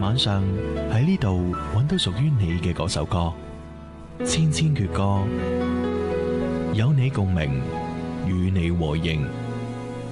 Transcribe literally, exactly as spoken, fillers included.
晚上喺呢度揾到屬於你嘅嗰首歌，千千闕歌，有你共鳴，與你和應。